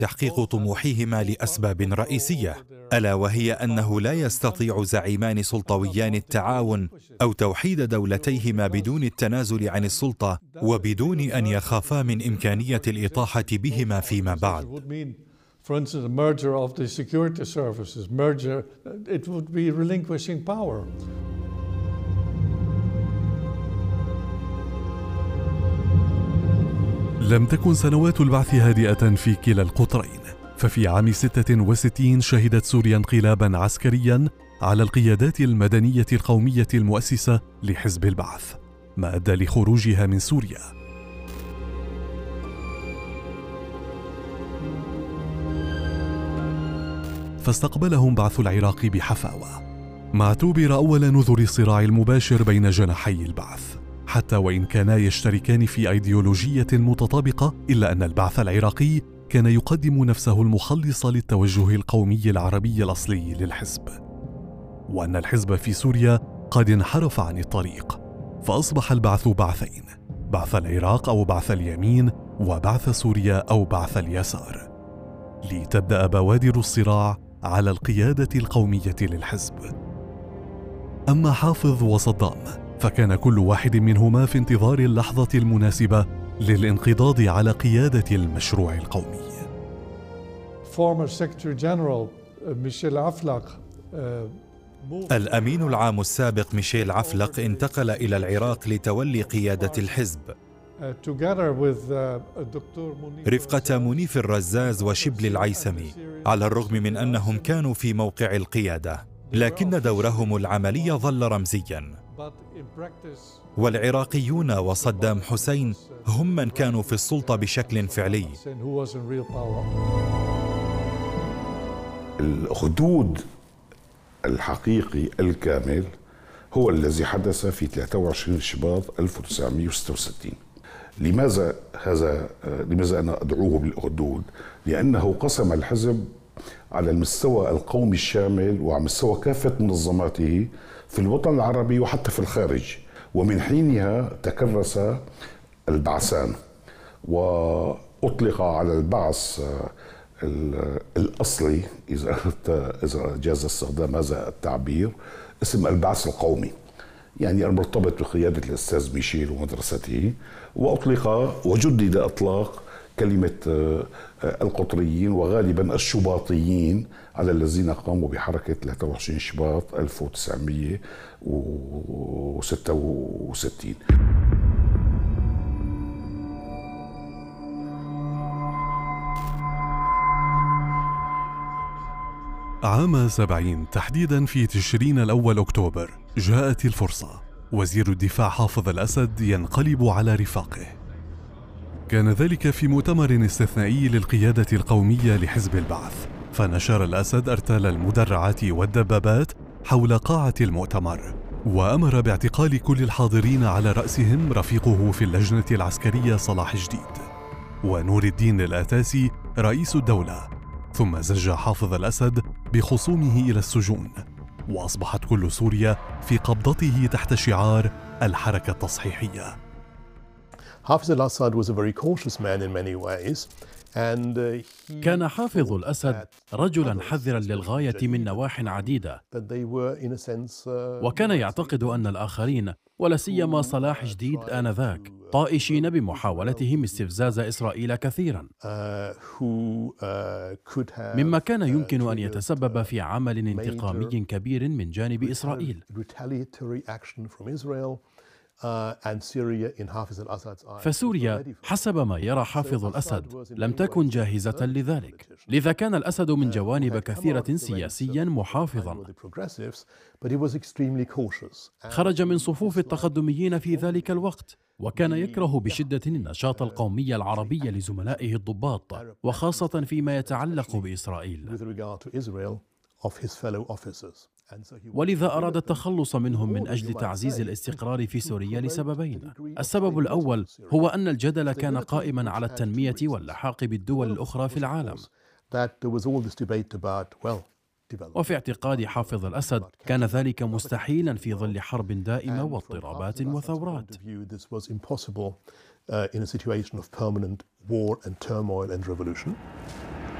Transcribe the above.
تحقيق طموحهما لأسباب رئيسية، ألا وهي أنه لا يستطيع زعيمان سلطويان التعاون أو توحيد دولتيهما بدون التنازل عن السلطة وبدون أن يخافا من إمكانية الإطاحة بهما فيما بعد. For instance, a merger of the security services, it would be relinquishing power. لم تكن سنوات البعث هادئة في كلا القطرين، ففي عام 66 شهدت سوريا انقلابا عسكريا على القيادات المدنية القومية المؤسسة لحزب البعث، ما أدى لخروجها من سوريا. فاستقبلهم بعث العراق بحفاوة، ما اعتبر أول نذر الصراع المباشر بين جناحي البعث، حتى وإن كانا يشتركان في أيديولوجية متطابقة، إلا أن البعث العراقي كان يقدم نفسه المخلص للتوجه القومي العربي الأصلي للحزب، وأن الحزب في سوريا قد انحرف عن الطريق، فأصبح البعث بعثين: بعث العراق أو بعث اليمين، وبعث سوريا أو بعث اليسار، لتبدأ بوادر الصراع على القيادة القومية للحزب. أما حافظ وصدام فكان كل واحد منهما في انتظار اللحظة المناسبة للانقضاض على قيادة المشروع القومي. Former Secretary General ميشيل عفلق الأمين العام السابق ميشيل عفلق انتقل إلى العراق لتولي قيادة الحزب رفقة منيف الرزاز وشبل العيسمي، على الرغم من أنهم كانوا في موقع القيادة، لكن دورهم العملي ظل رمزياً. والعراقيون وصدام حسين هم من كانوا في السلطة بشكل فعلي. الخدود الحقيقي الكامل هو الذي حدث في 23 شباط 1966. لماذا أنا أدعوه بالأخدود؟ لأنه قسم الحزب على المستوى القومي الشامل وعلى مستوى كافة منظماته في الوطن العربي وحتى في الخارج، ومن حينها تكرس البعثان، وأطلق على البعث الأصلي إذا جاز استخدام هذا التعبير اسم البعث القومي، يعني المرتبط بقيادة الأستاذ ميشيل ومدرسته، وأطلق وجدد إطلاق كلمة القطريين وغالبا الشباطيين على الذين قاموا بحركة 23 شباط 1966. عام 70 تحديدا في تشرين الأول أكتوبر جاءت الفرصة، وزير الدفاع حافظ الأسد ينقلب على رفاقه. كان ذلك في مؤتمر استثنائي للقيادة القومية لحزب البعث، فنشر الأسد أرتال المدرعات والدبابات حول قاعة المؤتمر، وأمر باعتقال كل الحاضرين على رأسهم رفيقه في اللجنة العسكرية صلاح جديد ونور الدين الآتاسي رئيس الدولة. ثم زج حافظ الأسد بخصومه إلى السجون، وأصبحت كل سوريا في قبضته تحت شعار الحركة التصحيحية. حافظ الأسد was a very cautious man in many ways. كان حافظ الأسد رجلاً حذراً للغاية من نواح عديدة، وكان يعتقد أن الآخرين ولا سيما صلاح جديد آنذاك طائشين بمحاولتهم استفزاز إسرائيل كثيراً، مما كان يمكن أن يتسبب في عمل انتقامي كبير من جانب إسرائيل. فسوريا حسب ما يرى حافظ الأسد لم تكن جاهزة لذلك، لذا كان الأسد من جوانب كثيرة سياسيا محافظا. خرج من صفوف التقدميين في ذلك الوقت، وكان يكره بشدة النشاط القومي العربي لزملائه الضباط، وخاصة فيما يتعلق بإسرائيل، ولذا أراد التخلص منهم من أجل تعزيز الاستقرار في سوريا لسببين. السبب الأول هو أن الجدل كان قائما على التنمية واللحاق بالدول الأخرى في العالم، وفي اعتقاد حافظ الأسد كان ذلك مستحيلا في ظل حرب دائمة واضطرابات وثورات. in a situation of permanent war and turmoil and revolution.